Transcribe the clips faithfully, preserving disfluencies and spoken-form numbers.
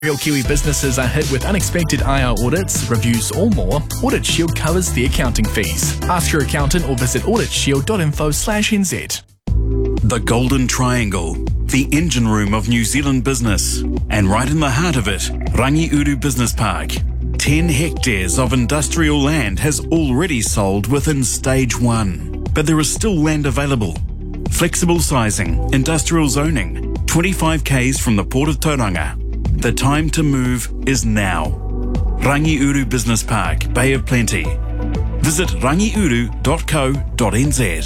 Real Kiwi businesses are hit with unexpected I R audits, reviews or more. Audit Shield covers the accounting fees. Ask your accountant or visit audit shield dot info slash n z. The Golden Triangle, the engine room of New Zealand business. And right in the heart of it, Rangiuru Business Park. ten hectares of industrial land has already sold within stage one. But there is still land available. Flexible sizing, industrial zoning, twenty-five kays from the Port of Tauranga. The time to move is now. Rangiuru Business Park, Bay of Plenty. Visit rangiuru dot co dot n z.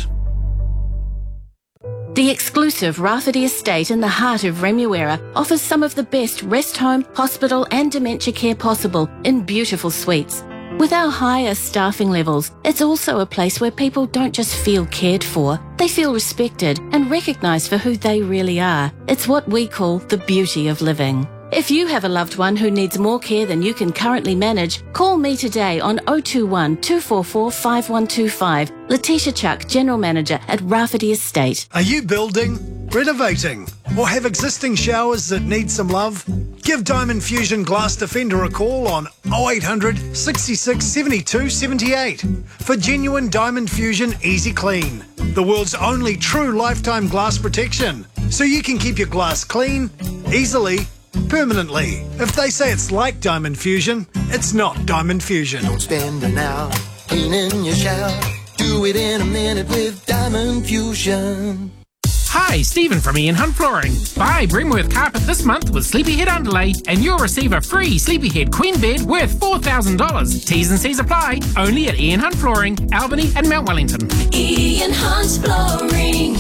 The exclusive Rafferty Estate in the heart of Remuera offers some of the best rest home, hospital and dementia care possible in beautiful suites. With our higher staffing levels, it's also a place where people don't just feel cared for, they feel respected and recognised for who they really are. It's what we call the beauty of living. If you have a loved one who needs more care than you can currently manage, call me today on oh two one, two four four, five one two five. Letitia Chuck, General Manager at Rafferty Estate. Are you building, renovating, or have existing showers that need some love? Give Diamond Fusion Glass Defender a call on oh eight hundred, sixty-six, seventy-two, seventy-eight for genuine Diamond Fusion Easy Clean, the world's only true lifetime glass protection, so you can keep your glass clean, easily, permanently. If they say it's like Diamond Fusion, it's not Diamond Fusion. Don't spend an hour cleaning your shower. Do it in a minute with Diamond Fusion. Hi, Stephen from Ian Hunt Flooring. Buy Bremworth Carpet this month with Sleepyhead Underlay and you'll receive a free Sleepyhead Queen Bed worth four thousand dollars. T's and C's apply. Only at Ian Hunt Flooring, Albany and Mount Wellington. Ian Hunt Flooring.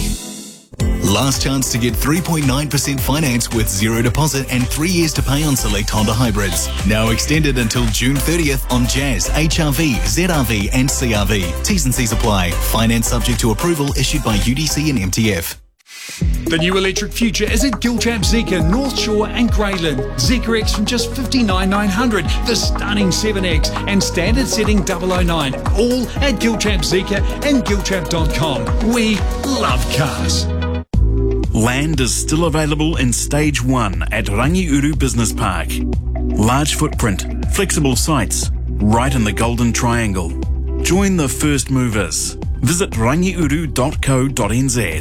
Last chance to get three point nine percent finance with zero deposit and three years to pay on select Honda hybrids. Now extended until June thirtieth on Jazz, H R V, Z R V and C R V. T's and C's apply. Finance subject to approval issued by U D C and M T F. The new electric future is at Gilchamp Zeekr, North Shore and Greyland. Zeekr X from just fifty-nine thousand nine hundred, the stunning seven X and standard setting double oh nine. All at Gilchamp Zeekr and gilchamp dot com. We love cars. Land is still available in Stage one at Rangiuru Business Park. Large footprint, flexible sites, right in the Golden Triangle. Join the first movers. Visit rangiuru dot co dot n z.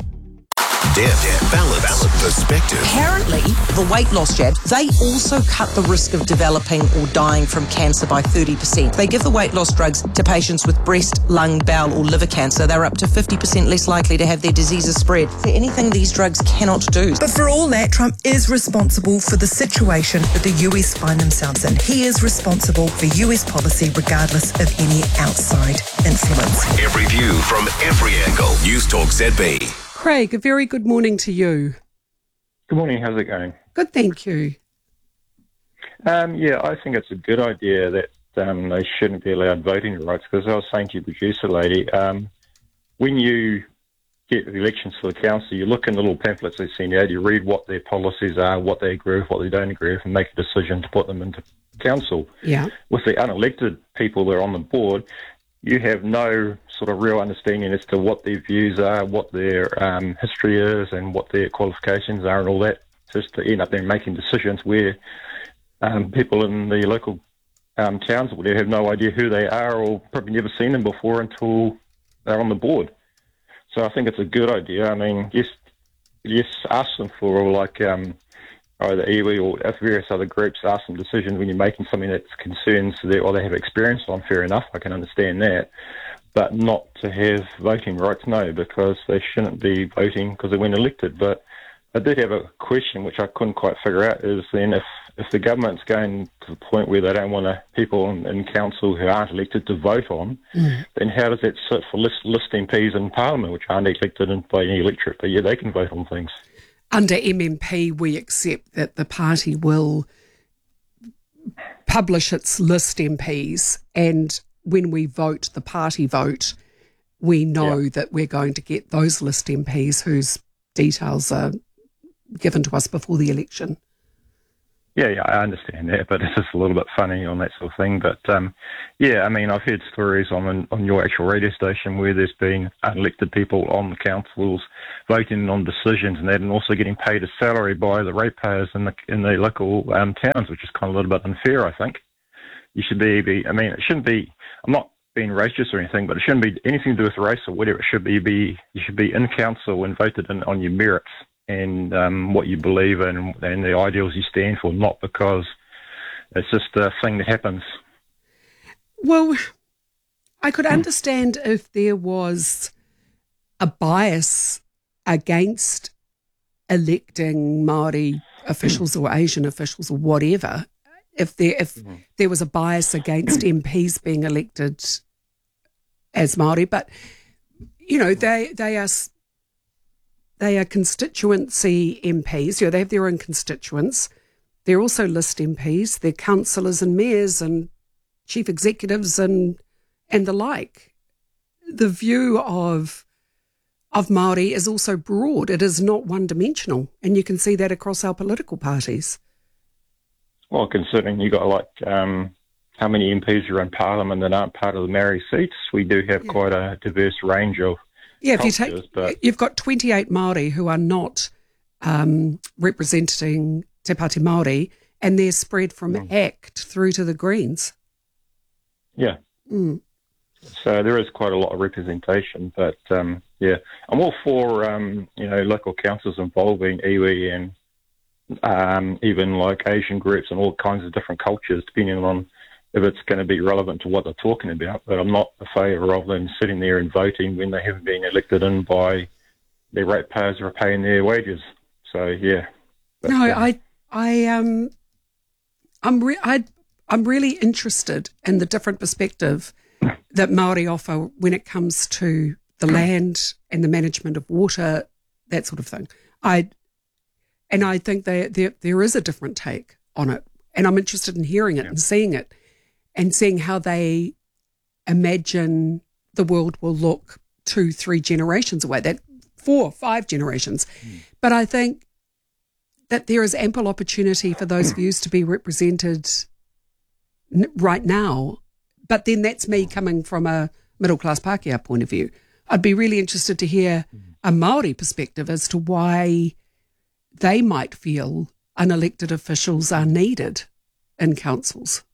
Depth, balance, balance, perspective. Apparently, the weight loss jabs, they also cut the risk of developing or dying from cancer by thirty percent. They give the weight loss drugs to patients with breast, lung, bowel or liver cancer. They're up to fifty percent less likely to have their diseases spread. Is there anything these drugs cannot do? But for all that, Trump is responsible for the situation that the U S find themselves in. He is responsible for U S policy regardless of any outside influence. Every view from every angle. News Talk Z B. Craig, a very good morning to you. Good morning, how's it going? Good, thank you. Um, yeah, I think it's a good idea that um, they shouldn't be allowed voting rights, because I was saying to your producer lady, um, when you get the elections for the council, you look in the little pamphlets they send out, you read what their policies are, what they agree with, what they don't agree with, and make a decision to put them into council. Yeah. With the unelected people that are on the board, you have no sort of real understanding as to what their views are, what their um, history is, and what their qualifications are and all that, just to end up there making decisions where um, people in the local um, towns would have no idea who they are or probably never seen them before until they're on the board. So I think it's a good idea. I mean, yes, yes, ask them for like um, either iwi or various other groups, ask them decisions when you're making something that concerns them or they have experience on. Fair enough, I can understand that. But not to have voting rights, no, because they shouldn't be voting because they weren't elected. But I did have a question which I couldn't quite figure out, is then if, if the government's going to the point where they don't want a, people in, in council who aren't elected to vote on, mm. then how does that sit for list, list M Ps in Parliament, which aren't elected by any electorate, but yeah, they can vote on things? Under M M P, we accept that the party will publish its list M Ps, and when we vote, the party vote, we know yeah. that we're going to get those list M Ps whose details are given to us before the election. Yeah, yeah, I understand that, but it's just a little bit funny on that sort of thing. But um, yeah, I mean, I've heard stories on on your actual radio station where there's been unelected people on the councils voting on decisions and that, and also getting paid a salary by the ratepayers in the in the local um, towns, which is kind of a little bit unfair, I think. You should be, be, I mean, it shouldn't be. I'm not being racist or anything, but it shouldn't be anything to do with race or whatever. It should be be you should be in council and voted in on your merits and um, what you believe in and the ideals you stand for, not because it's just a thing that happens. Well, I could understand if there was a bias against electing Māori officials or Asian officials or whatever. If there if mm-hmm. there was a bias against M Ps being elected as Māori, but you know they they are. They are constituency M Ps. You know, they have their own constituents. They're also list M Ps. They're councillors and mayors and chief executives and and the like. The view of of Māori is also broad. It is not one-dimensional, and you can see that across our political parties. Well, considering you got like um, how many M Ps are in Parliament that aren't part of the Māori seats, we do have yeah. quite a diverse range of. Yeah, if you take, but you've got twenty-eight Māori who are not um, representing Te Pāti Māori, and they're spread from mm. ACT through to the Greens. Yeah. Mm. So there is quite a lot of representation, but um, yeah, I'm all for um, you know local councils involving iwi and um, even like Asian groups and all kinds of different cultures, depending on if it's going to be relevant to what they're talking about. But I'm not a favour of them sitting there and voting when they haven't been elected in by their ratepayers who are paying their wages. So, yeah. But, no, um, I, I, um, I'm, re- I, I'm really interested in the different perspective that Māori offer when it comes to the land and the management of water, that sort of thing. I, and I think there, there, there is a different take on it, and I'm interested in hearing it yeah. and seeing it. And seeing how they imagine the world will look two, three generations away, that four, five generations. Mm. But I think that there is ample opportunity for those views to be represented n- right now. But then that's me coming from a middle-class Pākehā point of view. I'd be really interested to hear a Māori perspective as to why they might feel unelected officials are needed in councils.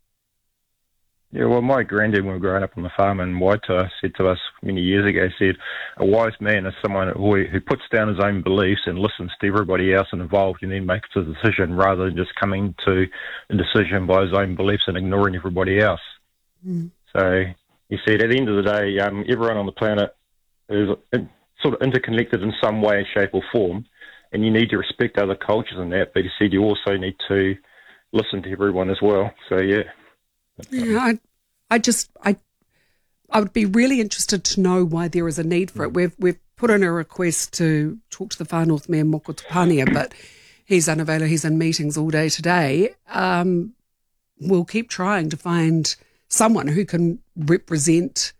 Yeah, well, my granddad, when we were growing up on the farm in Waitoa, said to us many years ago, said, a wise man is someone who, who puts down his own beliefs and listens to everybody else involved and then makes a decision rather than just coming to a decision by his own beliefs and ignoring everybody else. Mm. So he said, at the end of the day, um, everyone on the planet is sort of interconnected in some way, shape or form, and you need to respect other cultures and that, but he said you also need to listen to everyone as well. So, yeah. Yeah, I, I just, I, I would be really interested to know why there is a need for it. We've we've put in a request to talk to the Far North Mayor Moko Tupania, but he's unavailable. He's in meetings all day today. Um, we'll keep trying to find someone who can represent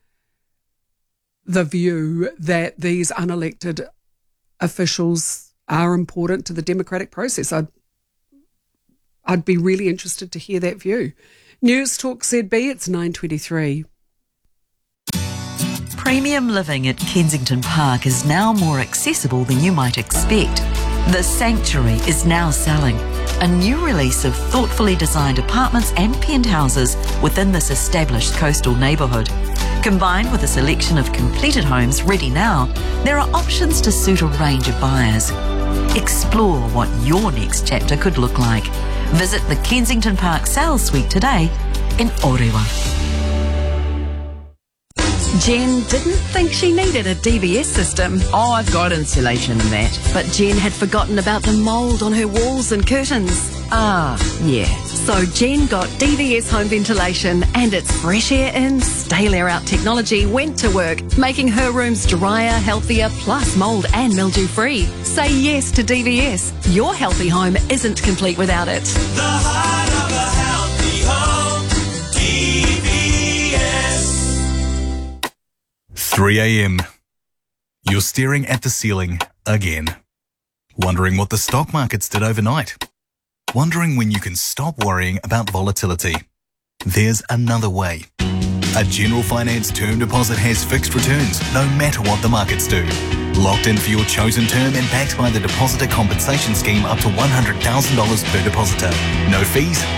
the view that these unelected officials are important to the democratic process. I'd, I'd be really interested to hear that view. News Talk Z B, it's nine twenty-three. Premium living at Kensington Park is now more accessible than you might expect. The Sanctuary is now selling, a new release of thoughtfully designed apartments and penthouses within this established coastal neighbourhood. Combined with a selection of completed homes ready now, there are options to suit a range of buyers. Explore what your next chapter could look like. Visit the Kensington Park Sales Suite today in Orewa. Jen didn't think she needed a D B S system. Oh, I've got insulation and that. But Jen had forgotten about the mould on her walls and curtains. Ah, yeah. So Jen got D V S home ventilation, and its fresh air in, stale air out technology went to work, making her rooms drier, healthier, plus mould and mildew free. Say yes to D V S. Your healthy home isn't complete without it. The heart of a healthy home, D V S. three a.m. You're staring at the ceiling again, wondering what the stock markets did overnight. Wondering when you can stop worrying about volatility? There's another way. A General Finance term deposit has fixed returns no matter what the markets do. Locked in for your chosen term and backed by the Depositor Compensation Scheme up to one hundred thousand dollars per depositor. No fees,